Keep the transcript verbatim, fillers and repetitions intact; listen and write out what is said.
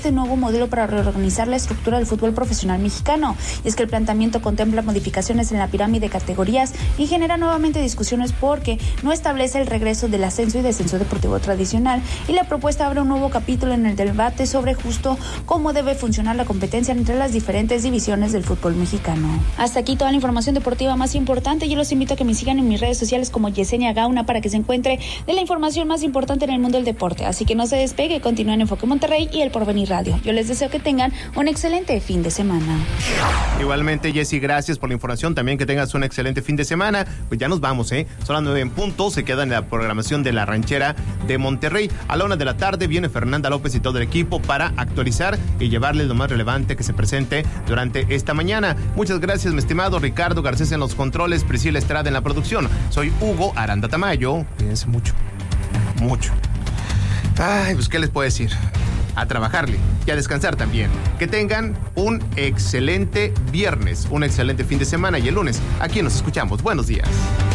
este nuevo modelo para reorganizar la estructura del fútbol profesional mexicano. Y es que el planteamiento contempla modificaciones en la pirámide de categorías y genera nuevamente discusiones porque no establece el regreso del ascenso y descenso deportivo tradicional, y la propuesta abre un nuevo capítulo en el debate sobre justo cómo debe funcionar la competencia entre las diferentes divisiones del fútbol mexicano. Hasta aquí toda la información deportiva más importante. Yo los invito a que me sigan en mis redes sociales como Yesenia Gauna para que se encuentre de la información más importante en el mundo del deporte. Así que no se despegue, continúen en Enfoque Monterrey y el Porvenir Radio. Yo les deseo que tengan un excelente fin de semana. Igualmente, Jessy, gracias por la información. También que tengas un excelente fin de semana. Pues ya nos vamos, ¿eh? Son las nueve en punto. Se queda en la programación de La Ranchera de Monterrey. A la una de la tarde viene Fernanda López y todo el equipo para actualizar y llevarles lo más relevante que se presente durante esta mañana. Muchas gracias, mi estimado Ricardo Garcés en los controles, Priscila Estrada en la producción. Soy Hugo Aranda Tamayo. Cuídense mucho. Mucho. Ay, pues, ¿qué les puedo decir? A trabajarle y a descansar también. Que tengan un excelente viernes, un excelente fin de semana, y el lunes aquí nos escuchamos. Buenos días.